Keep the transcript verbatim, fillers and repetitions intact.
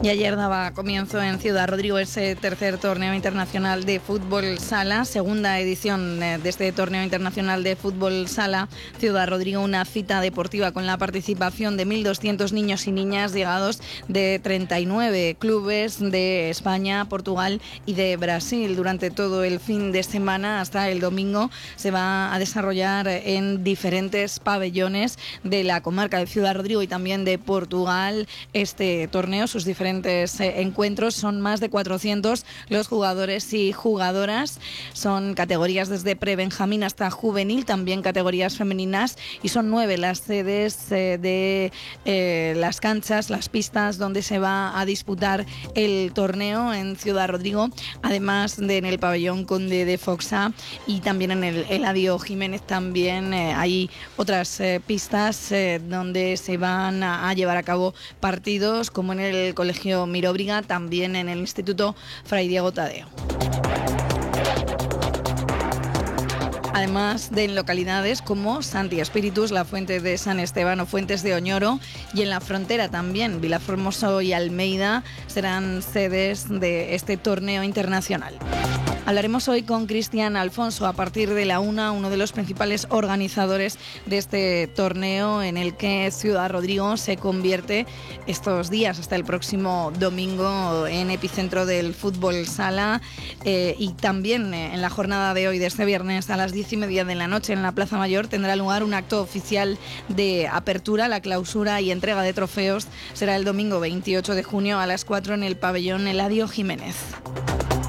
Y ayer daba comienzo en Ciudad Rodrigo ese tercer torneo internacional de fútbol sala, segunda edición de este torneo internacional de fútbol sala. Ciudad Rodrigo, una cita deportiva con la participación de mil doscientos niños y niñas llegados de treinta y nueve clubes de España, Portugal y de Brasil. Durante todo el fin de semana hasta el domingo se va a desarrollar en diferentes pabellones de la comarca de Ciudad Rodrigo y también de Portugal este torneo, sus diferentes encuentros. Son más de cuatrocientos los jugadores y jugadoras. Son categorías desde prebenjamín hasta juvenil, también categorías femeninas, y son nueve las sedes eh, de eh, las canchas, las pistas donde se va a disputar el torneo en Ciudad Rodrigo, además de en el pabellón Conde de Foxa y también en el Eladio Jiménez. También eh, hay otras eh, pistas eh, donde se van a, a llevar a cabo partidos, como en el Colegio Miróbriga, también en el Instituto Fray Diego Tadeo. Además de en localidades como Santi Espíritus, la Fuente de San Esteban o Fuentes de Oñoro, y en la frontera también Vilaformoso y Almeida serán sedes de este torneo internacional. Hablaremos hoy con Cristian Alfonso a partir de la una, uno de los principales organizadores de este torneo en el que Ciudad Rodrigo se convierte estos días hasta el próximo domingo en epicentro del fútbol sala, eh, y también eh, en la jornada de hoy, de este viernes a las diez y media de la noche en la Plaza Mayor, tendrá lugar un acto oficial de apertura. La clausura y entrega de trofeos será el domingo veintiocho de junio a las cuatro en el pabellón Eladio Jiménez.